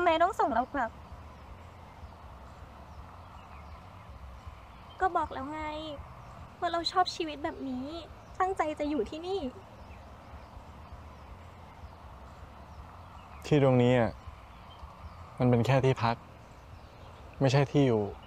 ไมต้องส่งเรากลับก็บอกแล้วไงว่าเราชอบชีวิตแบบนี้ตั้งใจจะอยู่ที่นี่ที่ตรงนี้อ่ะมันเป็นแค่ที่พักไม่ใช่ที่อยู่